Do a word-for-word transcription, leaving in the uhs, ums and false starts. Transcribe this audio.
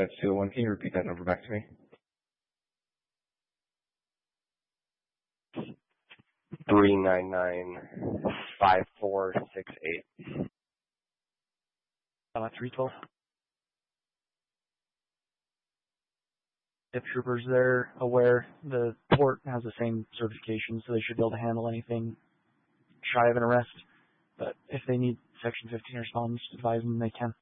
That's two oh one. Can you repeat that number back to me? Three nine nine five four six eight. Uh, three twelve. If troopers, they're aware the port has the same certification, so they should be able to handle anything shy of an arrest. But if they need Section fifteen response, advise them they can.